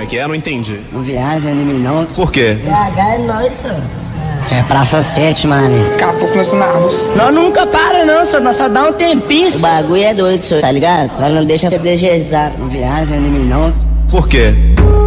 que é? Não entendi. Não viaja em mim não. Por quê? BH é nóis, senhor. É Praça 7, mano. Daqui a pouco nós estamos na Rússia. Nós nunca para não, senhor. Nós só dá um tempinho. O bagulho é doido, senhor, tá ligado? Nós não deixa deslizar. Não viaja em mim não. Por quê?